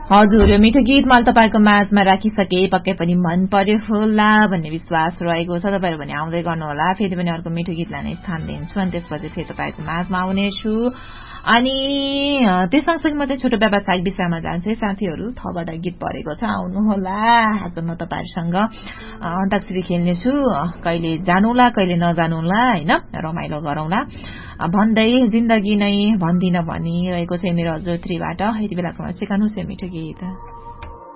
हजुर यो मिठो गीत मैले तपाईहरुको माझमा राखिसके पक्कै पनि मन पर्यो होला भन्ने विश्वास रहेको छ तपाईहरु पनि आउँदै गर्नु होला फेरि पनि अर्को मिठो गीतलाई नै स्थान दिन्छु अनि त्यसपछि फेरि तपाईहरुको माझमा आउने छु अनि त्यससँगसँगै म चाहिँ छोटो व्यावसायिक विषयमा जान्छु साथीहरु थबाट गीत परेको छ आउनु होला आज म तपाईहरुसँग अन्ताक्षरी खेल्ने छु कहिले जानौला कहिले नजानौला हैन रमाइलो गरौला भन्दै जिन्दगी नै भन्दिन भनी रहेको छ मेरो हजुर 3 बाट यति बेलाको सिकाउनु छ मिठो गीत